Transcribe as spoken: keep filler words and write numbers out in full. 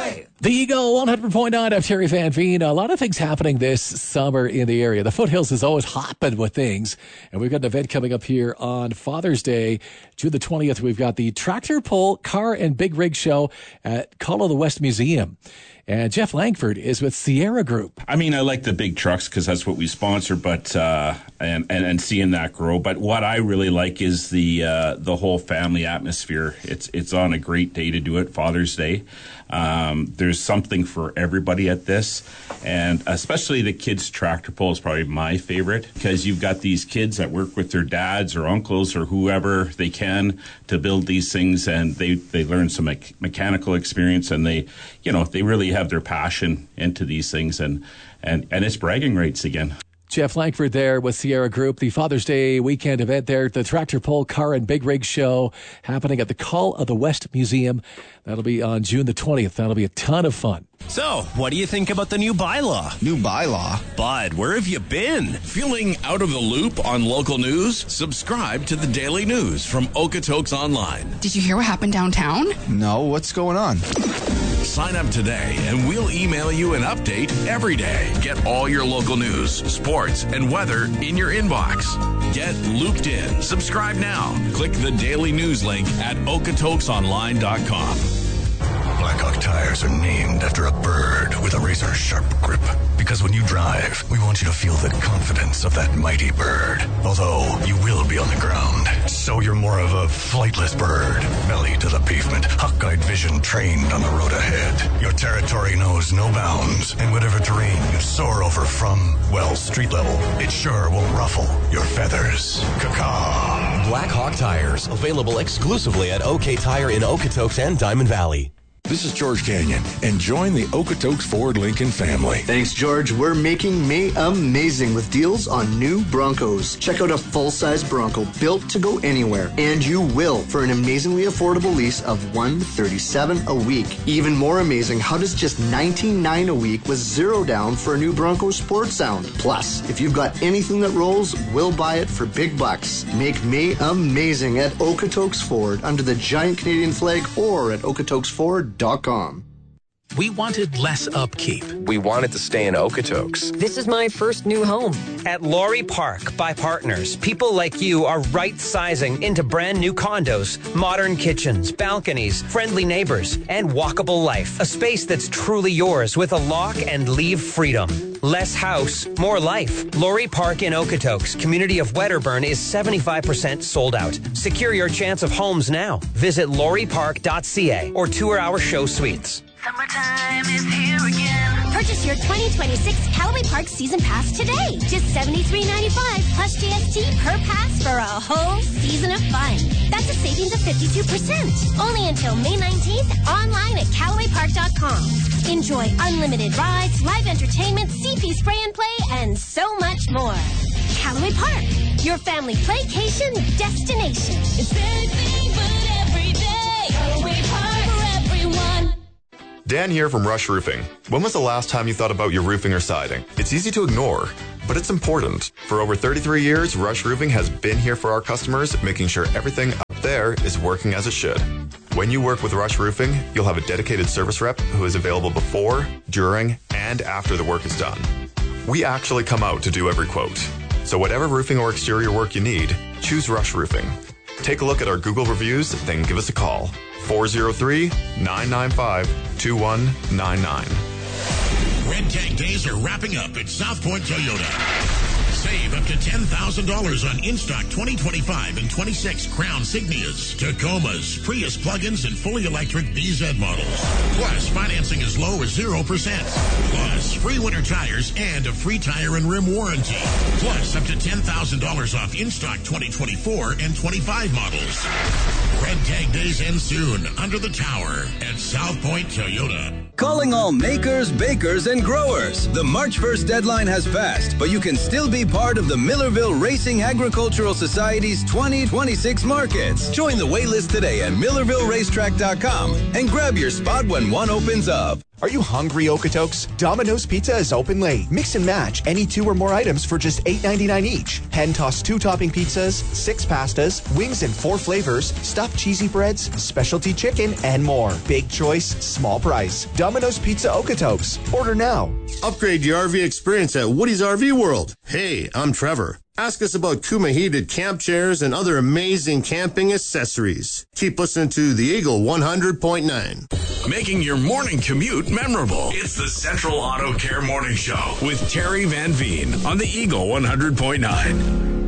Hi. The Eagle one hundred point nine. I'm Terry Van Veen. A lot of things happening this summer in the area. The Foothills is always hopping with things. And we've got an event coming up here on Father's Day, June the twentieth. We've got the Tractor Pull Car and Big Rig Show at Call of the West Museum. And Jeff Langford is with Sierra Group. I mean, I like the big trucks because that's what we sponsor, but uh, and, and and seeing that grow. But what I really like is the uh, the whole family atmosphere. It's it's on a great day to do it, Father's Day. Um, there's something for everybody at this, and especially the kids' tractor pull is probably my favorite because you've got these kids that work with their dads or uncles or whoever they can to build these things, and they they learn some me- mechanical experience, and they you know they really have their passion into these things, and and and it's bragging rights again. Jeff Langford there with Sierra Group, the Father's Day weekend event there at the Tractor Pull Car and Big Rig Show happening at the Call of the West Museum. That'll be on June the twentieth. That'll be a ton of fun. So, what do you think about the new bylaw? New bylaw? Bud, where have you been? Feeling out of the loop on local news? Subscribe to the Daily News from Okotoks Online. Did you hear what happened downtown? No, what's going on? Sign up today and we'll email you an update every day. Get all your local news, sports, and weather in your inbox. Get looped in. Subscribe now. Click the Daily News link at okotoks online dot com. Blackhawk tires are named after a bird with a razor-sharp grip. Because when you drive, we want you to feel the confidence of that mighty bird. Although, you will be on the ground. So you're more of a flightless bird. Belly to the pavement, hawk-eyed vision trained on the road ahead. Your territory knows no bounds. And whatever terrain you soar over from, well, street level, it sure won't ruffle your feathers. Caw-caw. Blackhawk tires, available exclusively at OK Tire in Okotoks and Diamond Valley. This is George Canyon, and join the Okotoks Ford Lincoln family. Thanks, George. We're making May amazing with deals on new Broncos. Check out a full-size Bronco built to go anywhere, and you will for an amazingly affordable lease of one hundred thirty-seven dollars a week. Even more amazing, how does just nineteen ninety-nine dollars a week with zero down for a new Bronco Sport Sound? Plus, if you've got anything that rolls, we'll buy it for big bucks. Make May amazing at Okotoks Ford under the giant Canadian flag or at okotoks ford dot com. We wanted less upkeep. We wanted to stay in Okotoks. This is my first new home. At Laurie Park by Partners, people like you are right-sizing into brand new condos, modern kitchens, balconies, friendly neighbors, and walkable life. A space that's truly yours with a lock and leave freedom. Less house, more life. Laurie Park in Okotoks, community of Wedderburn, is seventy-five percent sold out. Secure your chance of homes now. Visit laurie park dot c a or tour our show suites. Summertime is here again. Purchase your twenty twenty-six Callaway Park Season Pass today. Just seventy-three ninety-five plus G S T per pass for a whole season of fun. That's a savings of fifty-two percent. Only until May nineteenth, online at callaway park dot com. Enjoy unlimited rides, live entertainment, C P spray and play, and so much more. Callaway Park, your family playcation destination. It's anything but every day. Callaway Park for everyone. Dan here from Rush Roofing. When was the last time you thought about your roofing or siding? It's easy to ignore, but it's important. For over thirty-three years, Rush Roofing has been here for our customers, making sure everything up there is working as it should. When you work with Rush Roofing, you'll have a dedicated service rep who is available before, during, and after the work is done. We actually come out to do every quote. So whatever roofing or exterior work you need, choose Rush Roofing. Take a look at our Google reviews, then give us a call. four oh three, nine nine five, two one nine nine. Red Tag Days are wrapping up at South Point Toyota. Save up to ten thousand dollars on in-stock twenty twenty-five and twenty-six Crown Signias, Tacomas, Prius plug-ins, and fully electric B Z models. Plus, financing as low as zero percent. Plus, free winter tires and a free tire and rim warranty. Plus, up to ten thousand dollars off in-stock twenty twenty-four and twenty-five models. Red Tag Days end soon under the tower at South Point Toyota. Calling all makers, bakers, and growers. The March first deadline has passed, but you can still be part of the Millerville Racing Agricultural Society's twenty twenty-six markets. Join the waitlist today at millerville racetrack dot com and grab your spot when one opens up. Are you hungry, Okotoks? Domino's Pizza is open late. Mix and match any two or more items for just eight ninety-nine each. Hand-tossed two-topping pizzas, six pastas, wings in four flavors, stuffed cheesy breads, specialty chicken, and more. Big choice, small price. Domino's Pizza Okotoks. Order now. Upgrade your R V experience at Woody's R V World. Hey, I'm Trevor. Ask us about Kuma heated camp chairs and other amazing camping accessories. Keep listening to the Eagle one hundred point nine. Making your morning commute memorable. It's the Central Auto Care Morning Show with Terry Van Veen on the Eagle one hundred point nine.